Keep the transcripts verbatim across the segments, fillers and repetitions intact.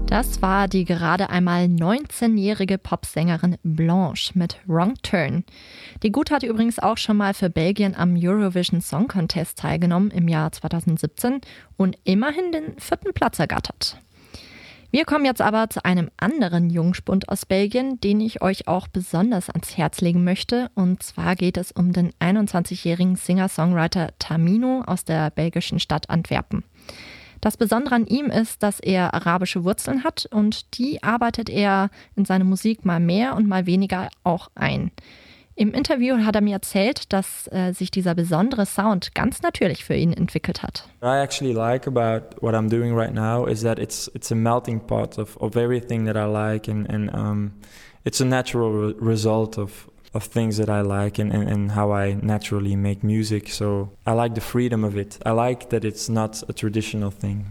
Das war die gerade einmal neunzehnjährige Popsängerin Blanche mit Wrong Turn. Die Gute hat übrigens auch schon mal für Belgien am Eurovision Song Contest teilgenommen im Jahr zweitausendsiebzehn und immerhin den vierten Platz ergattert. Wir kommen jetzt aber zu einem anderen Jungspund aus Belgien, den ich euch auch besonders ans Herz legen möchte. Und zwar geht es um den einundzwanzigjährigen Singer-Songwriter Tamino aus der belgischen Stadt Antwerpen. Das Besondere an ihm ist, dass er arabische Wurzeln hat und die arbeitet er in seine Musik mal mehr und mal weniger auch ein. Im Interview hat er mir erzählt, dass äh, sich dieser besondere Sound ganz natürlich für ihn entwickelt hat. What I actually like about what I'm doing right now is that it's it's a melting pot of, of everything that I like and, and um, it's a natural re- result of of things that I like and, and, and how I naturally make music. So I like the freedom of it. I like that it's not a traditional thing.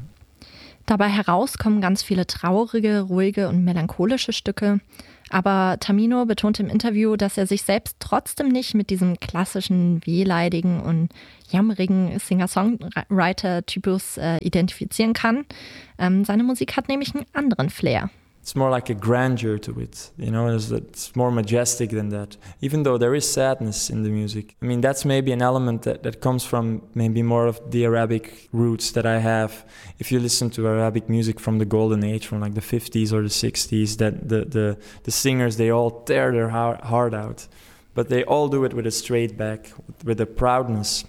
Dabei heraus kommen ganz viele traurige, ruhige und melancholische Stücke. Aber Tamino betont im Interview, dass er sich selbst trotzdem nicht mit diesem klassischen, wehleidigen und jammerigen Singer-Songwriter-Typus äh, identifizieren kann. Ähm, seine Musik hat nämlich einen anderen Flair. It's more like a grandeur to it, you know, it's, it's more majestic than that, even though there is sadness in the music. I mean, that's maybe an element that, that comes from maybe more of the Arabic roots that I have. If you listen to Arabic music from the golden age, from like the fifties or the sixties, that the, the, the singers, they all tear their heart out, but they all do it with a straight back, with a proudness.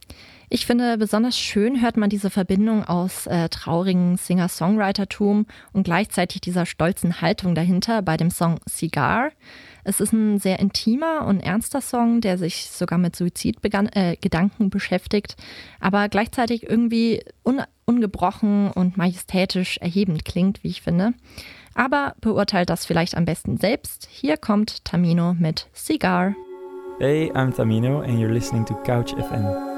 Ich finde, besonders schön hört man diese Verbindung aus äh, traurigem Singer-Songwriter-Tum und gleichzeitig dieser stolzen Haltung dahinter bei dem Song Cigar. Es ist ein sehr intimer und ernster Song, der sich sogar mit Suizidgedanken äh, beschäftigt, aber gleichzeitig irgendwie un- ungebrochen und majestätisch erhebend klingt, wie ich finde. Aber beurteilt das vielleicht am besten selbst. Hier kommt Tamino mit Cigar. Hey, I'm Tamino and you're listening to Couch F M.